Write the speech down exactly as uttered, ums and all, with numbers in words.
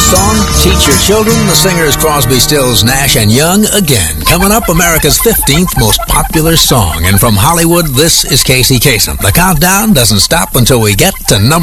song, Teach Your Children. The singers Crosby, Stills, Nash, and Young again. Coming up, America's fifteenth most popular song. And from Hollywood, this is Casey Kasem. The countdown doesn't stop until we get to number